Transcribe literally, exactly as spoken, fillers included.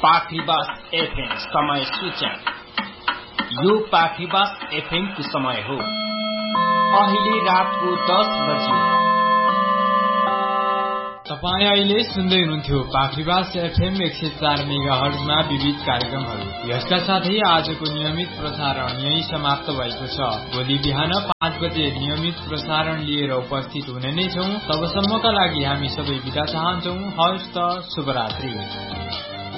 पाखरीबास FM समय सूचना। यो पाखरीबास एफएम को समय हो अहिले रातको दस बजे। तपाईं अहिले सुन्दै हुनुहुन्थ्यो पाखरीबास एफएम एक सय चार मेगा हर्जमा विविध कार्यक्रमहरू। यसका साथै आजको नियमित प्रसारण यही समाप्त भएको छ। भोलि बिहान पाँच बजे नियमित प्रसारण लिएर उपस्थित हुने नै छौं। तबसम्मका लागि हामी सबै बिदा चाहन्छौं। हवस् त, शुभरात्रि।